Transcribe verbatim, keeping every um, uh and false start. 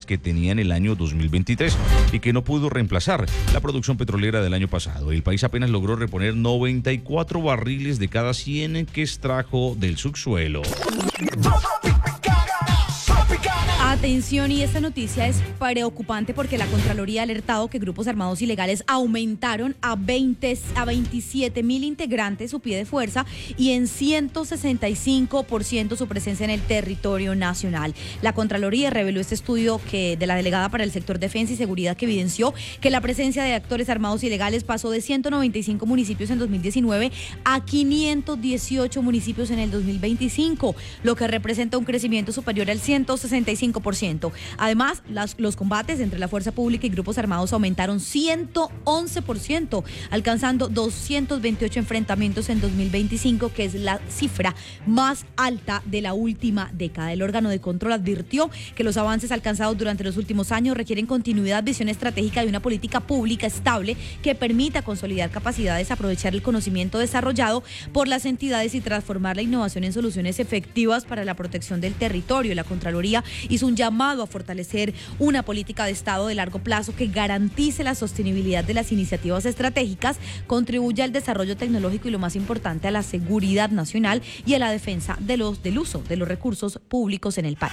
que tenía en el año dos mil veintitrés y que no pudo reemplazar la producción petrolera del año pasado. El país apenas logró reponer noventa y cuatro barriles de cada cien que extrajo del subsuelo. Atención, y esta noticia es preocupante porque la Contraloría ha alertado que grupos armados ilegales aumentaron a veinte, a veintisiete mil integrantes su pie de fuerza y en ciento sesenta y cinco por ciento su presencia en el territorio nacional. La Contraloría reveló este estudio que de la delegada para el sector defensa y seguridad que evidenció que la presencia de actores armados ilegales pasó de ciento noventa y cinco municipios en dos mil diecinueve a quinientos dieciocho municipios en el dos mil veinticinco, lo que representa un crecimiento superior al ciento sesenta y cinco por ciento. Además, las, los combates entre la fuerza pública y grupos armados aumentaron ciento once por ciento, alcanzando doscientos veintiocho enfrentamientos en dos mil veinticinco, que es la cifra más alta de la última década. El órgano de control advirtió que los avances alcanzados durante los últimos años requieren continuidad, visión estratégica y una política pública estable que permita consolidar capacidades, aprovechar el conocimiento desarrollado por las entidades y transformar la innovación en soluciones efectivas para la protección del territorio. La Contraloría hizo un llamado a fortalecer una política de Estado de largo plazo que garantice la sostenibilidad de las iniciativas estratégicas, contribuya al desarrollo tecnológico y, lo más importante, a la seguridad nacional y a la defensa de los, del uso de los recursos públicos en el país.